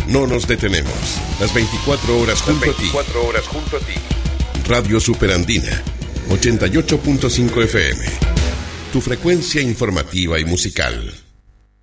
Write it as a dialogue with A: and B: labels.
A: no nos detenemos. Las 24 horas junto a ti. Radio Superandina, 88.5 FM. Tu frecuencia informativa y musical.